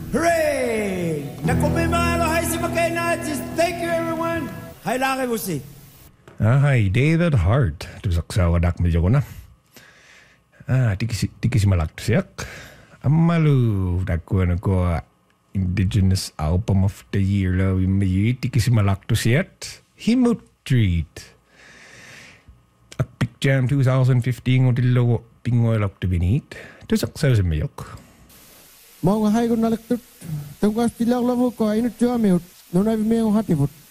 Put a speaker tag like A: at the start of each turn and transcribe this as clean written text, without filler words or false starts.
A: Hooray! Nakumimalo, hi si Makainajis. Thank you, everyone. Hi, laki mo si.
B: Hi, David Hart. Tusak sa wadak medyo ko na. Tiki si malaktusiak. Amalu, dakuan ko Indigenous Album of the Year lo yung tiki si malaktusiat. Himut Treat. At Big Jam 2015 o dilo pingoy lak to binit. Tusak sa mayok.
C: Mga hay ko nalaktut. Tungkas tilang lamo ko inut jamiut. Nunay may hatibut.